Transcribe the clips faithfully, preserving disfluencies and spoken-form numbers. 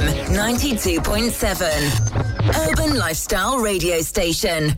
M ninety-two point seven. Urban Lifestyle Radio Station.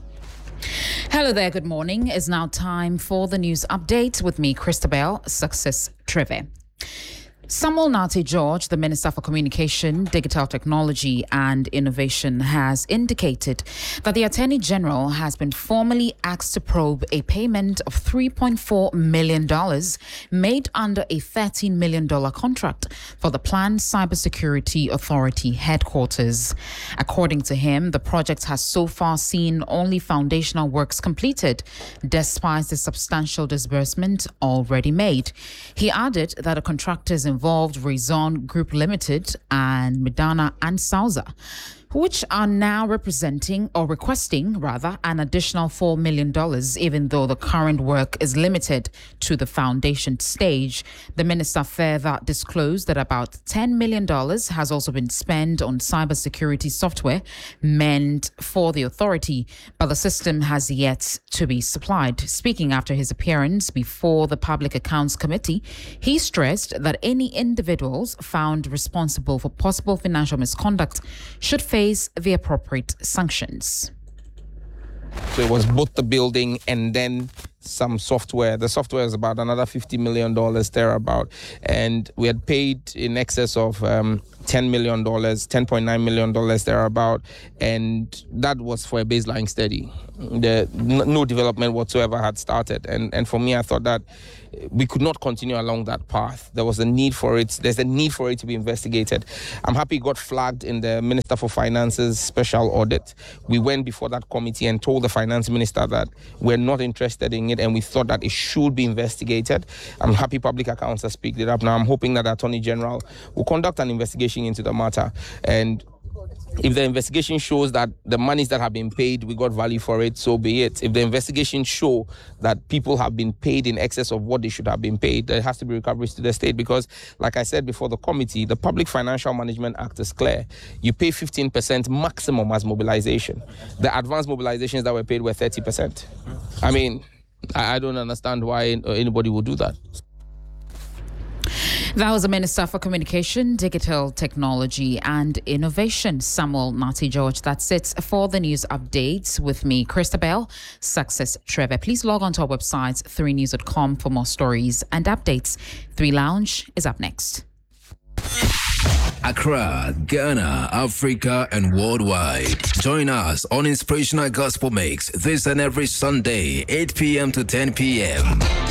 Hello there, good morning. It's now time for the news update with me, Christabel Success Treve. Samuel Nartey George, the Minister for Communication, Digital Technology and Innovation, has indicated that the Attorney General has been formally asked to probe a payment of three point four million dollars made under a thirteen million dollars contract for the planned Cybersecurity Authority headquarters. According to him, the project has so far seen only foundational works completed, despite the substantial disbursement already made. He added that the contractors involved involved Raison Group Limited and Medana and Sauza, which are now representing or requesting rather an additional four million dollars, even though the current work is limited to the foundation stage. The minister further disclosed that about ten million dollars has also been spent on cybersecurity software meant for the authority, but the system has yet to be supplied. Speaking after his appearance before the Public Accounts Committee, he stressed that any individuals found responsible for possible financial misconduct should face the appropriate sanctions. So it was both the building and then some software. The software is about another fifty million dollars thereabout. And we had paid in excess of um, ten million dollars, ten point nine million dollars thereabout. And that was for a baseline study. The, no development whatsoever had started. And, and for me, I thought that we could not continue along that path. There was a need for it. There's a need for it to be investigated. I'm happy it got flagged in the Minister for Finance's special audit. We went before that committee and told the finance minister that we're not interested in it and we thought that it should be investigated. I'm happy Public Accounts has picked it up. Now I'm hoping that the Attorney General will conduct an investigation into the matter. And if the investigation shows that the monies that have been paid, we got value for it, so be it. If the investigation show that people have been paid in excess of what they should have been paid, there has to be recoveries to the state because, like I said before the committee, the Public Financial Management Act is clear. You pay fifteen percent maximum as mobilization. The advanced mobilizations that were paid were thirty percent. I mean, I don't understand why anybody would do that. That was the Minister for Communication, Digital Technology and Innovation, Samuel Nartey George. That's it for the news updates with me, Christabel Success Trevor. Please log on to our website, three news dot com, for more stories and updates. three Lounge is up next. Accra, Ghana, Africa, and worldwide. Join us on Inspirational Gospel Mix this and every Sunday, eight p.m. to ten p.m.